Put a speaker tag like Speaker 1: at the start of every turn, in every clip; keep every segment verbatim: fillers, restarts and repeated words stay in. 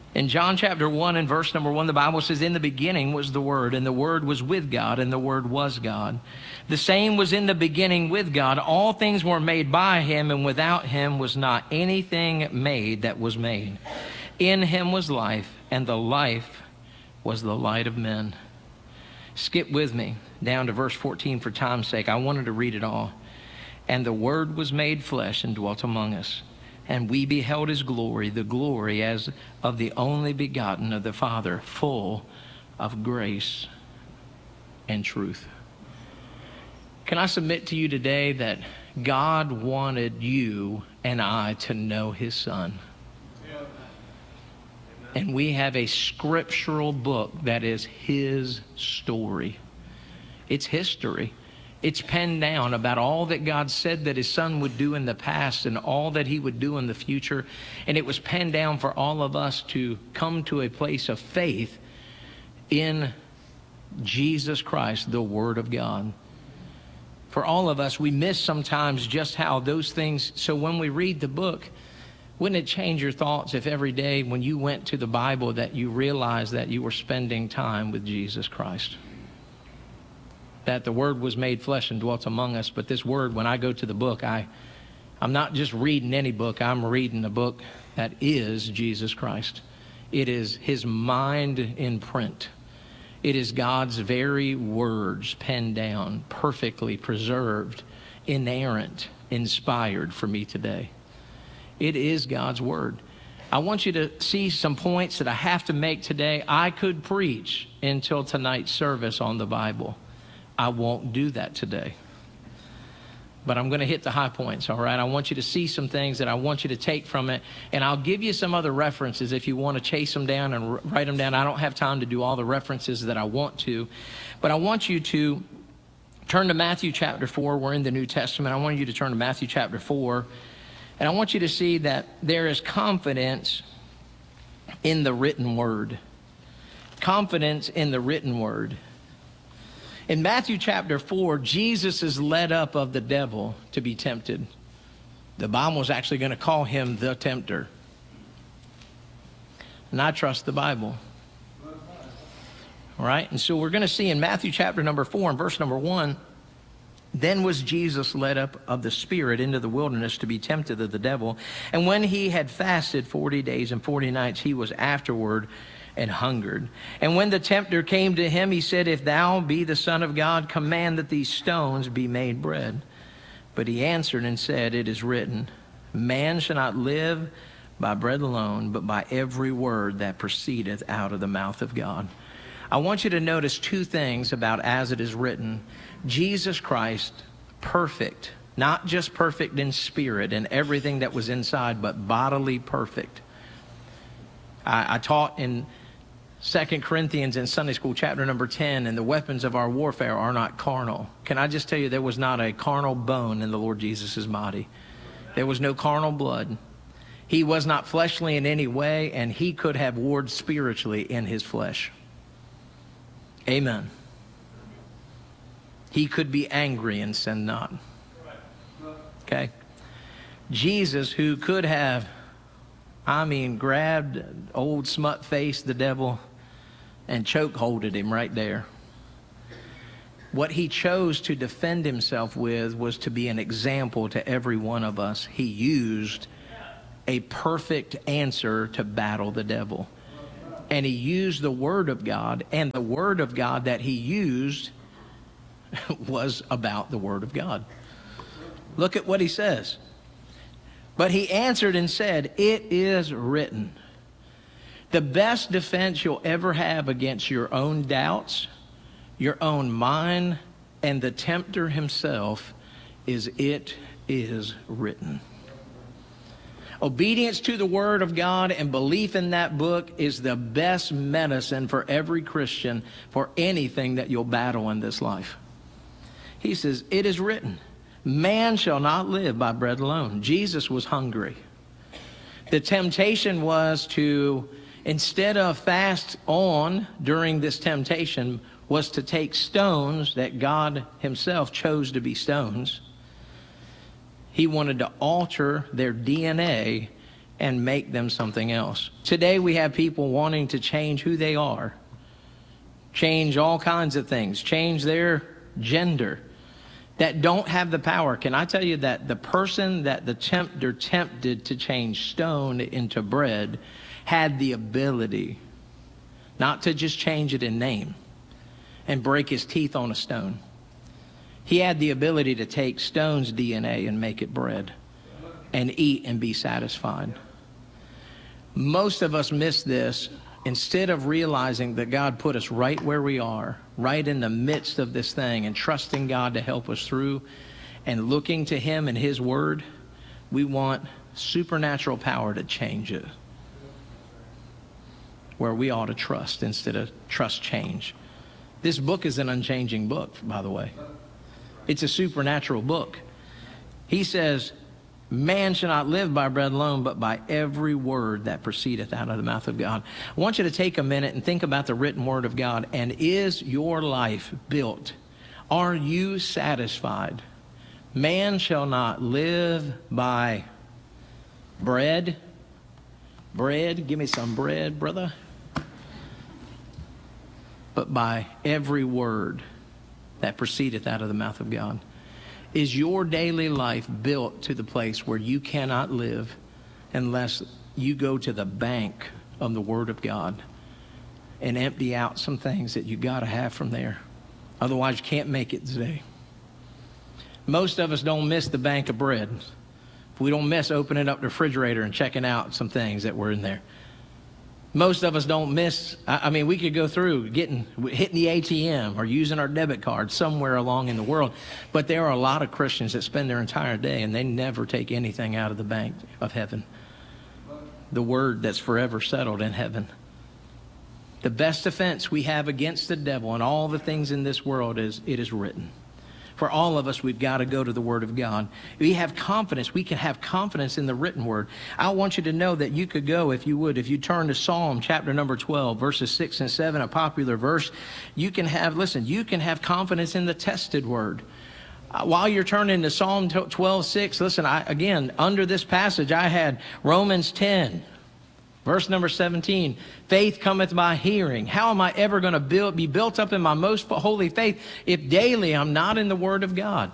Speaker 1: In John chapter one and verse number one, the Bible says, in the beginning was the Word, and the Word was with God, and the Word was God. The same was in the beginning with God. All things were made by him, and without him was not anything made that was made. In him was life, and the life was the light of men. Skip with me down to verse fourteen for time's sake. I wanted to read it all. And the Word was made flesh and dwelt among us. And we beheld his glory, the glory as of the only begotten of the Father, full of grace and truth. Can I submit to you today that God wanted you and I to know his Son? And we have a scriptural book that is his story. It's history. It's penned down about all that God said that his Son would do in the past and all that he would do in the future. And it was penned down for all of us to come to a place of faith in Jesus Christ, the Word of God. For all of us, we miss sometimes just how those things, so when we read the book, wouldn't it change your thoughts if every day when you went to the Bible that you realized that you were spending time with Jesus Christ? That the Word was made flesh and dwelt among us. But this Word, when I go to the book, I, I'm not just reading any book. I'm reading a book that is Jesus Christ. It is his mind in print. It is God's very words penned down, perfectly preserved, inerrant, inspired for me today. It is God's Word. I want you to see some points that I have to make today. I could preach until tonight's service on the Bible. I won't do that today. But I'm going to hit the high points, all right? I want you to see some things that I want you to take from it. And I'll give you some other references if you want to chase them down and r- write them down. I don't have time to do all the references that I want to. But I want you to turn to Matthew chapter four. We're in the New Testament. I want you to turn to Matthew chapter four. And I want you to see that there is confidence in the written word. Confidence in the written word. In Matthew chapter four, Jesus is led up of the devil to be tempted. The Bible is actually going to call him the tempter. And I trust the Bible. All right? And so we're going to see in Matthew chapter number four and verse number one, then was Jesus led up of the Spirit into the wilderness to be tempted of the devil. And when he had fasted forty days and forty nights, he was afterward and hungered. And when the tempter came to him, he said, if thou be the Son of God, command that these stones be made bread. But he answered and said, it is written, man shall not live by bread alone, but by every word that proceedeth out of the mouth of God. I want you to notice two things about as it is written. Jesus Christ, perfect, not just perfect in spirit and everything that was inside, but bodily perfect. I, I taught in Second Corinthians in Sunday school, chapter number ten, and the weapons of our warfare are not carnal. Can I just tell you, there was not a carnal bone in the Lord Jesus' body. There was no carnal blood. He was not fleshly in any way, and he could have warred spiritually in his flesh. Amen. He could be angry and sin not. Okay? Jesus, who could have, I mean, grabbed old smut face, the devil, and chokeholded him right there. What he chose to defend himself with was to be an example to every one of us. He used a perfect answer to battle the devil. And he used the Word of God, and the Word of God that he used was about the Word of God. Look at what he says. But he answered and said, it is written. The best defense you'll ever have against your own doubts, your own mind, and the tempter himself is it is written. Obedience to the Word of God and belief in that book is the best medicine for every Christian for anything that you'll battle in this life. He says, it is written, man shall not live by bread alone. Jesus was hungry. The temptation was to, instead of fast on during this temptation, was to take stones that God himself chose to be stones. He wanted to alter their D N A and make them something else. Today we have people wanting to change who they are, change all kinds of things, change their gender, that don't have the power. Can I tell you that the person that the tempter tempted to change stone into bread had the ability not to just change it in name and break his teeth on a stone. He had the ability to take stone's D N A and make it bread and eat and be satisfied. Most of us miss this. Instead of realizing that God put us right where we are, right in the midst of this thing, and trusting God to help us through and looking to Him and His Word, we want supernatural power to change it. Where we ought to trust instead of trust change. This book is an unchanging book, by the way. It's a supernatural book. He says, man shall not live by bread alone, but by every word that proceedeth out of the mouth of God. I want you to take a minute and think about the written word of God. And is your life built? Are you satisfied? Man shall not live by bread. Bread, give me some bread, brother. But by every word that proceedeth out of the mouth of God. Is your daily life built to the place where you cannot live unless you go to the bank of the Word of God and empty out some things that you got to have from there? Otherwise, you can't make it today. Most of us don't miss the bank of bread. We don't miss opening up the refrigerator and checking out some things that were in there. Most of us don't miss, I mean, we could go through getting, hitting the A T M or using our debit card somewhere along in the world. But there are a lot of Christians that spend their entire day and they never take anything out of the bank of heaven. The word that's forever settled in heaven. The best defense we have against the devil and all the things in this world is, it is written. For all of us, we've got to go to the Word of God. We have confidence. We can have confidence in the written Word. I want you to know that you could go, if you would, if you turn to Psalm chapter number twelve, verses six and seven, a popular verse, you can have, listen, you can have confidence in the tested Word. Uh, while you're turning to Psalm twelve, six, listen, I, again, under this passage, I had Romans ten. Verse number seventeen, faith cometh by hearing. How am I ever going to build, be built up in my most holy faith if daily I'm not in the Word of God?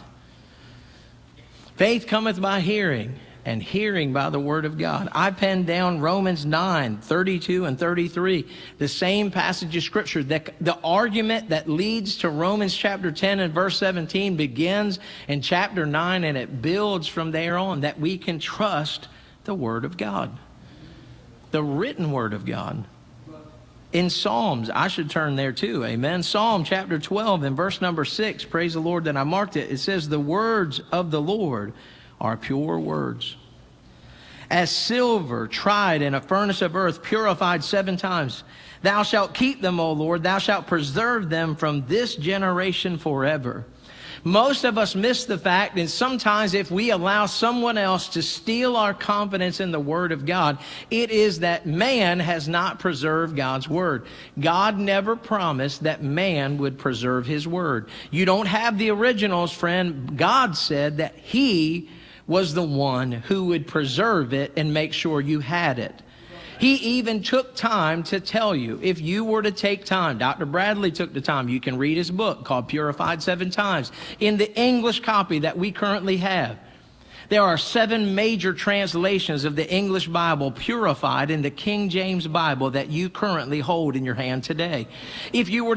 Speaker 1: Faith cometh by hearing, and hearing by the Word of God. I penned down Romans nine, thirty-two and thirty-three, the same passage of Scripture. The, the argument that leads to Romans chapter ten and verse seventeen begins in chapter nine, and it builds from there on, that we can trust the Word of God. The written Word of God. In Psalms, I should turn there too, amen. Psalm chapter twelve and verse number six, praise the Lord that I marked it. It says, the words of the Lord are pure words. As silver tried in a furnace of earth, purified seven times. Thou shalt keep them, O Lord. Thou shalt preserve them from this generation forever. Most of us miss the fact, and sometimes if we allow someone else to steal our confidence in the Word of God, it is that man has not preserved God's Word. God never promised that man would preserve His Word. You don't have the originals, friend. God said that He was the one who would preserve it and make sure you had it. He even took time to tell you, if you were to take time, Doctor Bradley took the time, you can read his book called Purified Seven Times. In the English copy that we currently have, there are seven major translations of the English Bible purified in the King James Bible that you currently hold in your hand today. If you were